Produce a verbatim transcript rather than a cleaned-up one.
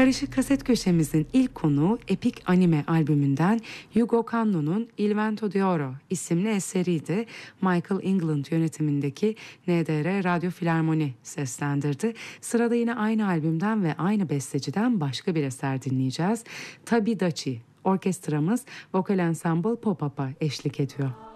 Karışık Kaset Köşemizin ilk konuğu epik anime albümünden Yugo Kanno'nun Il Vento di Oro isimli eseriydi. Michael England yönetimindeki N D R Radyo Filarmoni seslendirdi. Sırada yine aynı albümden ve aynı besteciden başka bir eser dinleyeceğiz. Tabidachi orkestramız vokal ensemble Pop-Up'a eşlik ediyor.